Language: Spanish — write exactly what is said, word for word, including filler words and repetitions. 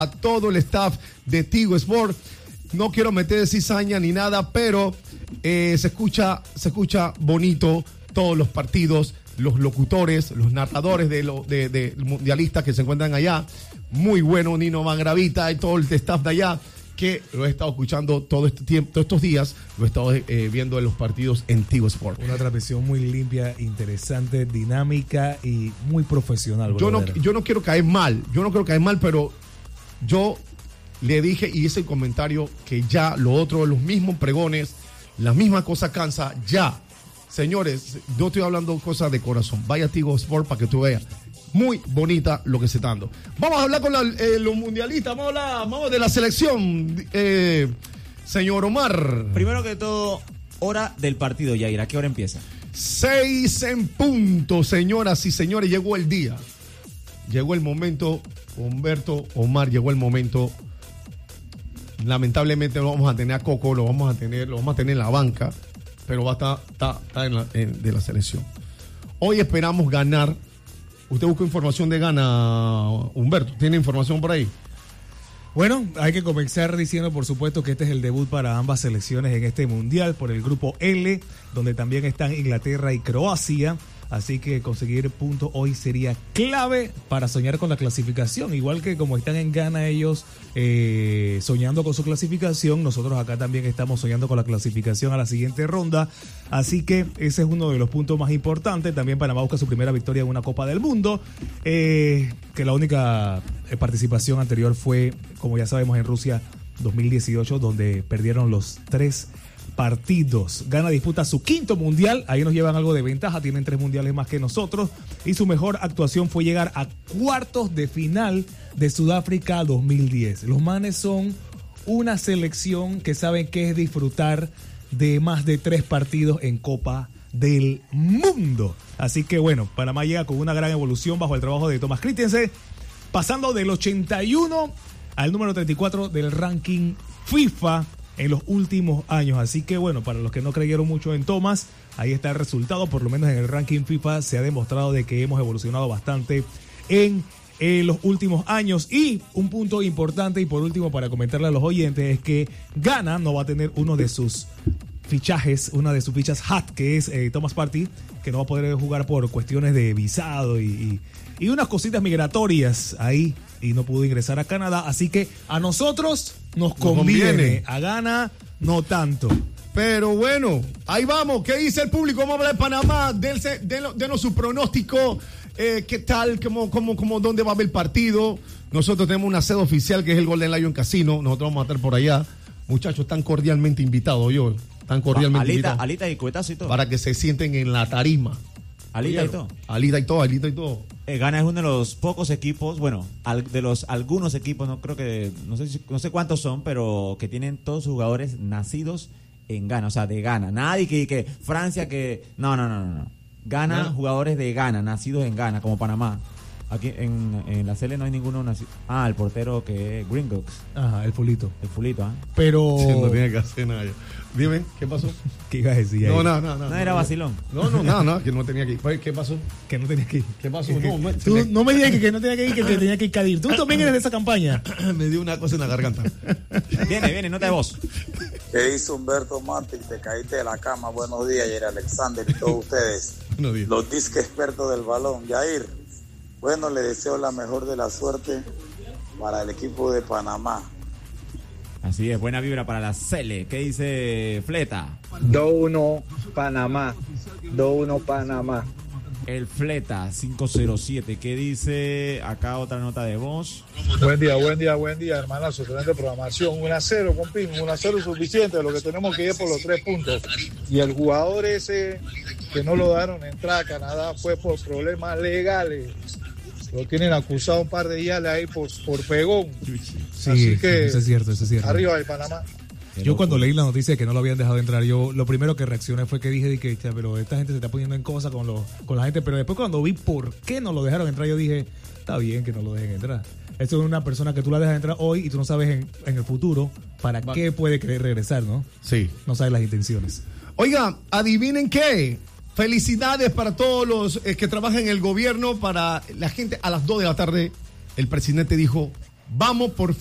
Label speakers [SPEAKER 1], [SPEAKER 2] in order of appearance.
[SPEAKER 1] a todo el staff de Tigo Sport. No quiero meter cizaña ni nada, pero eh, se escucha, se escucha bonito todos los partidos, los locutores, los narradores de, lo, de, de mundialistas que se encuentran allá. Muy bueno, Nino Mangravita y todo el staff de allá, que lo he estado escuchando todo este tiempo, todos estos días, lo he estado eh, viendo en los partidos en Tigo Sport.
[SPEAKER 2] Una transmisión muy limpia, interesante, dinámica y muy profesional.
[SPEAKER 1] Yo no, yo no quiero caer mal, yo no quiero caer mal, pero yo le dije y hice el comentario que ya lo otro, los mismos pregones, las mismas cosas cansa, ya. Señores, yo estoy hablando cosas de corazón. Vaya a Tigo Sport para que tú veas. Muy bonita lo que se está dando. Vamos a hablar con la, eh, los mundialistas. Vamos a hablar vamos de la selección. Eh, señor Omar.
[SPEAKER 3] Primero que todo, hora del partido, Yair. ¿A qué hora empieza?
[SPEAKER 1] Seis en punto, señoras y señores. Llegó el día. Llegó el momento. Humberto, Omar, llegó el momento. Lamentablemente no vamos a tener a Coco, lo vamos a tener, lo vamos a tener en la banca, pero va a estar, está, está en la, en, de la selección. Hoy esperamos ganar. Usted busca información de Ghana, Humberto. ¿Tiene información por ahí?
[SPEAKER 2] Bueno, hay que comenzar diciendo, por supuesto, que este es el debut para ambas selecciones en este mundial por el grupo L, donde también están Inglaterra y Croacia. Así que conseguir puntos hoy sería clave para soñar con la clasificación. Igual que como están en Ghana ellos eh, soñando con su clasificación, nosotros acá también estamos soñando con la clasificación a la siguiente ronda. Así que ese es uno de los puntos más importantes. También Panamá busca su primera victoria en una Copa del Mundo, eh, que la única participación anterior fue, como ya sabemos, en Rusia dos mil dieciocho, donde perdieron los tres partidos. Ghana disputa su quinto mundial, ahí nos llevan algo de ventaja, tienen tres mundiales más que nosotros, y su mejor actuación fue llegar a cuartos de final de Sudáfrica dos mil diez. Los manes son una selección que saben qué es disfrutar de más de tres partidos en Copa del Mundo. Así que bueno, Panamá llega con una gran evolución bajo el trabajo de Thomas Christensen, pasando del ochenta y uno al número treinta y cuatro del ranking FIFA en los últimos años. Así que bueno, para los que no creyeron mucho en Thomas, ahí está el resultado. Por lo menos en el ranking FIFA se ha demostrado de que hemos evolucionado bastante en eh, los últimos años. Y un punto importante, y por último para comentarle a los oyentes, es que Ghana no va a tener uno de sus fichajes, una de sus fichas hot, que es eh, Thomas Partey, que no va a poder jugar por cuestiones de visado y, y, y unas cositas migratorias ahí, y no pudo ingresar a Canadá. Así que a nosotros nos conviene, conviene. A Ghana no tanto.
[SPEAKER 1] Pero bueno, ahí vamos. ¿Qué dice el público? Vamos a hablar de Panamá. Dense, denos, denos su pronóstico. Eh, ¿Qué tal? ¿Cómo, cómo, cómo, ¿Dónde va a haber el partido? Nosotros tenemos una sede oficial que es el Golden Lion Casino. Nosotros vamos a estar por allá. Muchachos, están cordialmente invitados. Yo, están cordialmente
[SPEAKER 3] alita,
[SPEAKER 1] invitados.
[SPEAKER 3] Alita y cuetazo y todo.
[SPEAKER 1] Para que se sienten en la tarima.
[SPEAKER 3] Alita y todo.
[SPEAKER 1] Alita y todo, alita y todo.
[SPEAKER 3] Eh, Ghana es uno de los pocos equipos, bueno, al, de los algunos equipos, no creo que, no sé, no sé cuántos son, pero que tienen todos sus jugadores nacidos en Ghana, o sea, de Ghana. Nadie que, que Francia que, no, no, no, no, no. Ghana, ¿no? Jugadores de Ghana, nacidos en Ghana, como Panamá. Aquí en, en la Cele no hay ninguno nacido. Ah, el portero que es Gringos.
[SPEAKER 2] Ajá, el fulito.
[SPEAKER 3] El fulito, ¿ah? ¿eh?
[SPEAKER 2] Pero
[SPEAKER 1] sí, no tiene que hacer nada. Dime, ¿qué pasó?
[SPEAKER 2] ¿Qué ibas a decir ahí?
[SPEAKER 1] No, no, no, no.
[SPEAKER 3] No,
[SPEAKER 1] no
[SPEAKER 3] era
[SPEAKER 1] no,
[SPEAKER 3] vacilón.
[SPEAKER 1] No, no, no, no, que no tenía que ir. ¿Qué pasó?
[SPEAKER 2] Que no tenía que ir.
[SPEAKER 1] ¿Qué pasó? No, me,
[SPEAKER 2] Tú
[SPEAKER 1] me...
[SPEAKER 2] no me digas que, que no tenía que ir, que te tenía que ir Cadir. Tú también eres de esa campaña.
[SPEAKER 1] Me dio una cosa en la garganta.
[SPEAKER 3] Viene, viene, nota de voz.
[SPEAKER 4] ¿Qué hizo Humberto Martí? Te caíste de la cama. Buenos días, Yair Alexander y todos ustedes.
[SPEAKER 1] Buenos días.
[SPEAKER 4] Los disque expertos del balón. Yair, bueno, le deseo la mejor de la suerte para el equipo de Panamá.
[SPEAKER 3] Así es, buena vibra para la Cele. ¿Qué dice Fleta?
[SPEAKER 5] dos uno Panamá. dos uno Panamá.
[SPEAKER 3] El Fleta cinco cero siete. ¿Qué dice acá otra nota de voz?
[SPEAKER 6] Buen día, buen día, buen día, hermanazo. Excelente programación. uno a cero, compín. uno a cero es suficiente. Lo que tenemos que ir por los tres puntos. Y el jugador ese que no lo dejaron entrar a Canadá fue por problemas legales. Lo tienen acusado un par de días ahí por, por pegón.
[SPEAKER 2] Sí,
[SPEAKER 6] así que
[SPEAKER 2] eso es cierto, eso es cierto.
[SPEAKER 6] Arriba de Panamá.
[SPEAKER 2] Yo cuando leí la noticia de que no lo habían dejado entrar, yo lo primero que reaccioné fue que dije, que, pero esta gente se está poniendo en cosa con, los, con la gente. Pero después cuando vi por qué no lo dejaron entrar, yo dije, está bien que no lo dejen entrar. Esto es una persona que tú la dejas entrar hoy y tú no sabes en, en el futuro para Va. qué puede querer regresar, ¿no?
[SPEAKER 1] Sí.
[SPEAKER 2] No sabes las intenciones.
[SPEAKER 1] Oiga, adivinen qué. Felicidades para todos los eh, que trabajan en el gobierno, para la gente. A las dos de la tarde el presidente dijo, Vamos por